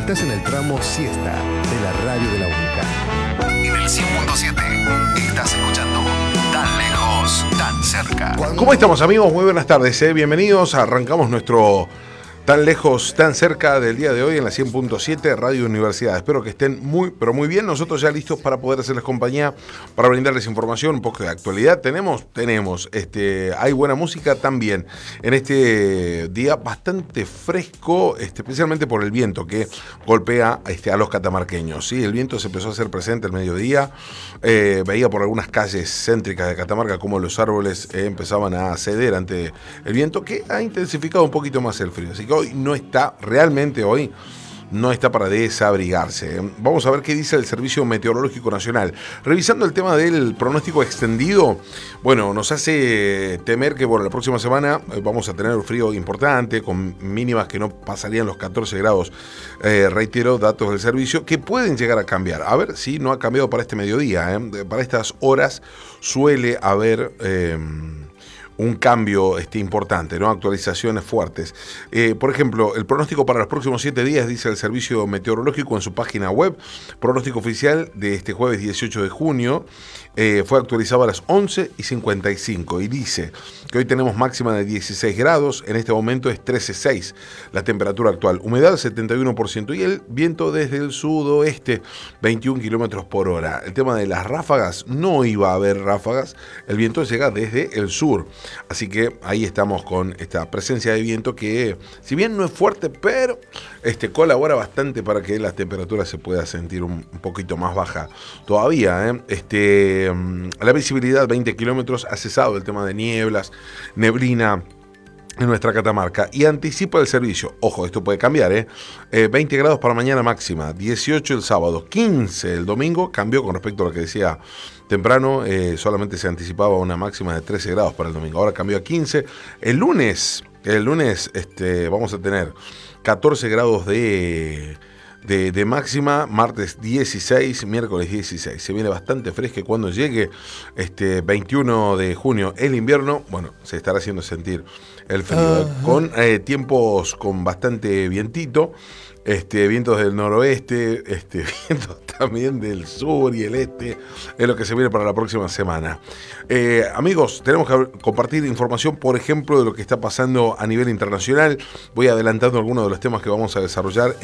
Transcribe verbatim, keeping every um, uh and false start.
Estás en el tramo siesta de la radio de la UNCA. En el cien punto siete estás escuchando Tan Lejos, Tan Cerca. ¿Cómo estamos, amigos? Muy buenas tardes, ¿eh? Bienvenidos. Arrancamos nuestro Tan Lejos, Tan Cerca del día de hoy en la cien punto siete Radio Universidad. Espero que estén muy, pero muy bien. Nosotros ya listos para poder hacerles compañía, para brindarles información, un poco de actualidad. ¿Tenemos? Tenemos. Este, hay buena música también. En este día bastante fresco, este, especialmente por el viento que golpea este, a los catamarqueños. ¿Sí? El viento se empezó a hacer presente al mediodía. Eh, veía por algunas calles céntricas de Catamarca cómo los árboles eh, empezaban a ceder ante el viento, que ha intensificado un poquito más el frío. Así que hoy no está, realmente hoy no está para desabrigarse. Vamos a ver qué dice el Servicio Meteorológico Nacional. Revisando el tema del pronóstico extendido, bueno, nos hace temer que bueno, la próxima semana vamos a tener un frío importante, con mínimas que no pasarían los catorce grados. Eh, reitero, datos del servicio que pueden llegar a cambiar. A ver si no ha cambiado para este mediodía. ¿eh? Para estas horas suele haber... Eh, un cambio este, importante, ¿no? Actualizaciones fuertes. Eh, por ejemplo, el pronóstico para los próximos siete días, dice el Servicio Meteorológico en su página web, pronóstico oficial de este jueves dieciocho de junio, eh, fue actualizado a las once y cincuenta y cinco y dice que hoy tenemos máxima de dieciséis grados, en este momento es trece coma seis la temperatura actual, humedad setenta y uno por ciento y el viento desde el sudoeste veintiún kilómetros por hora. El tema de las ráfagas, no iba a haber ráfagas, el viento llega desde el sur. Así que ahí estamos con esta presencia de viento que, si bien no es fuerte, pero este, colabora bastante para que la temperatura se pueda sentir un, un poquito más baja todavía. ¿eh? Este, la visibilidad veinte kilómetros, ha cesado el tema de nieblas, neblina en nuestra Catamarca y anticipa el servicio. Ojo, esto puede cambiar, ¿eh? eh veinte grados para mañana máxima, dieciocho el sábado, quince el domingo. Cambió con respecto a lo que decía temprano, eh, solamente se anticipaba una máxima de trece grados para el domingo. Ahora cambió a quince. El lunes, el lunes este, vamos a tener catorce grados de... De, de máxima, martes dieciséis, miércoles dieciséis. Se viene bastante fresco cuando llegue este veintiuno de junio el invierno. Bueno, se estará haciendo sentir el frío, ¿eh? Con eh, tiempos con bastante vientito. Este, vientos del noroeste, este, vientos también del sur y el este, es lo que se viene para la próxima semana. Eh, amigos, tenemos que compartir información, por ejemplo, de lo que está pasando a nivel internacional. Voy adelantando algunos de los temas que vamos a desarrollar